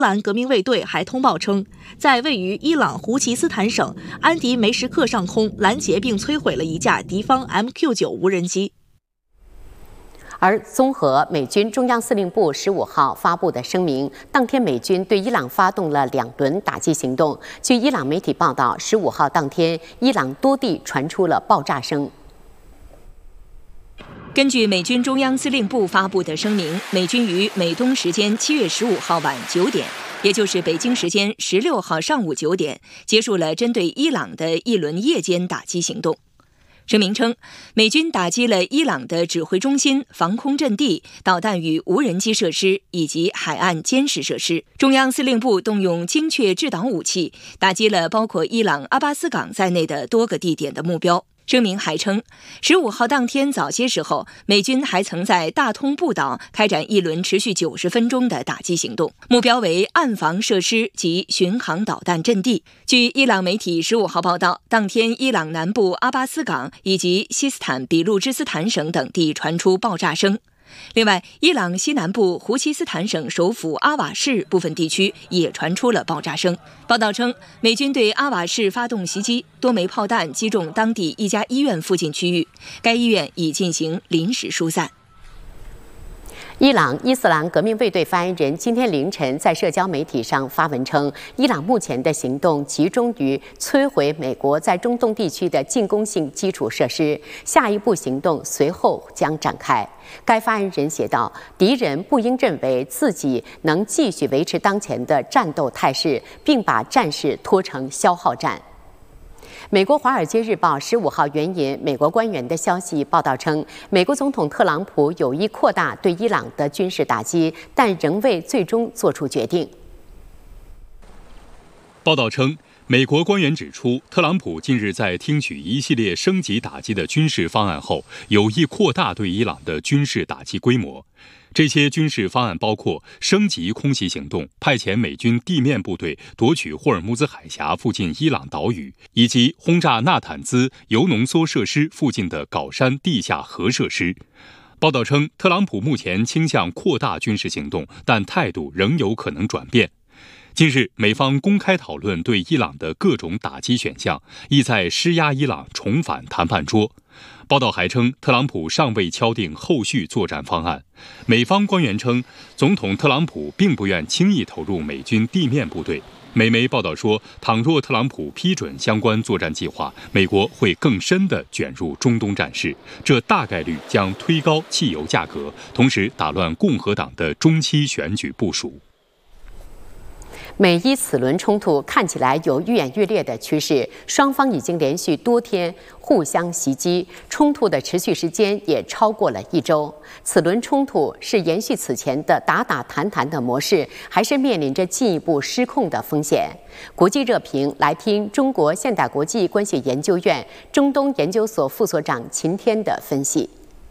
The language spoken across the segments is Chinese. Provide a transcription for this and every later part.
兰革命卫队还通报称，在位于伊朗胡奇斯坦省安迪梅什克上空拦截并摧毁了一架敌方 MQ-9 无人机。 而综合美军中央司令部15号发布的声明，当天美军对伊朗发动了2轮打击行动。据伊朗媒体报道，15号当天，伊朗多地传出了爆炸声。 根据美军中央司令部发布的声明，美军于美东时间7月15号晚9点，也就是北京时间16号上午9点，结束了针对伊朗的一轮夜间打击行动。声明称，美军打击了伊朗的指挥中心、防空阵地、导弹与无人机设施以及海岸监视设施。中央司令部动用精确制导武器，打击了包括伊朗阿巴斯港在内的多个地点的目标。声明还称，15号当天早些时候，美军还曾在大通布岛开展一轮持续90分钟的打击行动，目标为岸防设施及巡航导弹阵地。据伊朗媒体15号报道，当天伊朗南部阿巴斯港以及西斯坦比路支斯坦省等地传出爆炸声。另外，伊朗西南部胡奇斯坦省首府阿瓦市部分地区也传出了爆炸声。报道称，美军对阿瓦市发动袭击，多枚炮弹击中当地一家医院附近区域，该医院已进行临时疏散。 伊朗伊斯兰革命卫队发言人今天凌晨在社交媒体上发文称，伊朗目前的行动集中于摧毁美国在中东地区的进攻性基础设施，下一步行动随后将展开。该发言人写道：“敌人不应认为自己能继续维持当前的战斗态势，并把战事拖成消耗战。”美国《华尔街日报》15号援引美国官员的消息报道称，美国总统特朗普有意扩大对伊朗的军事打击，但仍未最终做出决定。 报道称，美国官员指出，特朗普近日在听取一系列升级打击的军事方案后，有意扩大对伊朗的军事打击规模。这些军事方案包括升级空袭行动、派遣美军地面部队夺取霍尔木兹海峡附近伊朗岛屿，以及轰炸纳坦兹铀浓缩设施附近的镐山地下核设施。报道称，特朗普目前倾向扩大军事行动，但态度仍有可能转变。近日，美方公开讨论对伊朗的各种打击选项，意在施压伊朗重返谈判桌。报道还称，特朗普尚未敲定后续作战方案。美方官员称，总统特朗普并不愿轻易投入美军地面部队。美媒报道说，倘若特朗普批准相关作战计划，美国会更深地卷入中东战事，这大概率将推高汽油价格，同时打乱共和党的中期选举部署。 美伊此轮冲突看起来有愈演愈烈的趋势，双方已经连续多天互相袭击，冲突的持续时间也超过了1周。此轮冲突是延续此前的打打谈谈的模式，还是面临着进一步失控的风险？国际热评来听中国现代国际关系研究院中东研究所副所长秦天的分析。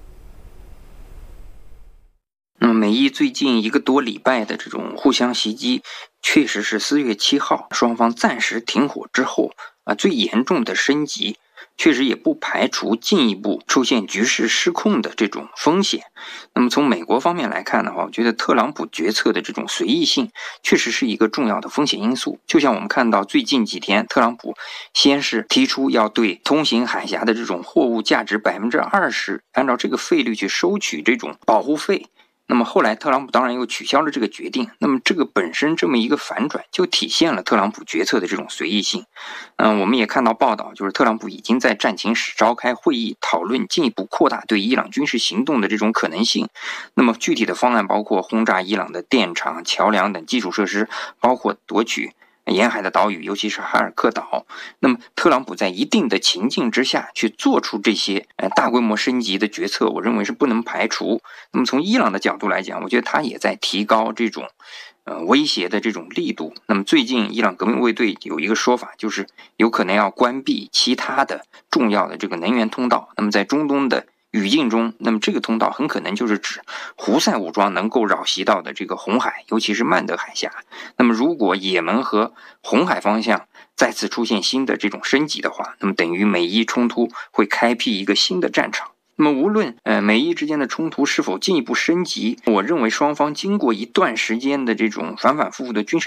美伊最近1个多礼拜的这种互相袭击，确实是4月7号双方暂时停火之后最严重的升级，确实也不排除进一步出现局势失控的这种风险。那么从美国方面来看的话，我觉得特朗普决策的这种随意性确实是一个重要的风险因素。就像我们看到最近几天，特朗普先是提出要对通行海峡的这种货物价值20%，按照这个费率去收取这种保护费。那么后来特朗普当然又取消了这个决定，那么这个本身这么一个反转就体现了特朗普决策的这种随意性。我们也看到报道，就是特朗普已经在战情室召开会议，讨论进一步扩大对伊朗军事行动的这种可能性。那么具体的方案包括轰炸伊朗的电厂、桥梁等基础设施，包括夺取沿海的岛屿，尤其是哈尔克岛。那么特朗普在一定的情境之下去做出这些大规模升级的决策，我认为是不能排除。那么从伊朗的角度来讲，我觉得他也在提高这种威胁的这种力度。那么最近伊朗革命卫队有一个说法，就是有可能要关闭其他的重要的这个能源通道。那么在中东的语境中，那么这个通道很可能就是指胡塞武装能够扰袭到的这个红海，尤其是曼德海峡。那么如果也门和红海方向再次出现新的这种升级的话，那么等于美伊冲突会开辟一个新的战场。那么无论美伊之间的冲突是否进一步升级，我认为双方经过一段时间的这种反反复复的军事